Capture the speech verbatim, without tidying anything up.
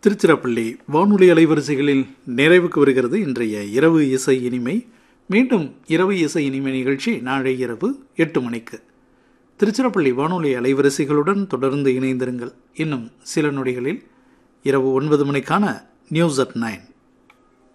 திருச்சிராப்பள்ளி வானொலி அலைவரிசைகளில் நிறைவுக்கு வருகிறது இன்றைய இரவு இசை இனிமை. மீண்டும் இரவு இசை இனிமை நிகழ்ச்சி நாளை இரவு எட்டு மணிக்கு. திருச்சிராப்பள்ளி வானொலி அலைவரிசைகளுடன் தொடர்ந்து இணைந்திருங்கள். இன்னும் சில நொடிகளில் இரவு ஒன்பது மணிக்கான நியூஸ் அட் நைன்.